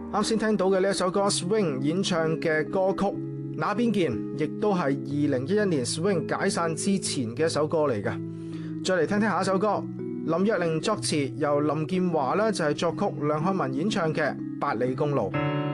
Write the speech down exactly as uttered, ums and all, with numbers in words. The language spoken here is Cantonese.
啱先聽到嘅呢一首歌 Swing 演唱嘅歌曲那邊見，亦都係二零一一年 Swing 解散之前嘅一首歌嚟嘅。再嚟聽聽下一首歌，林若寧作詞，由林建華呢就係作曲，梁漢文演唱嘅《八里公路》。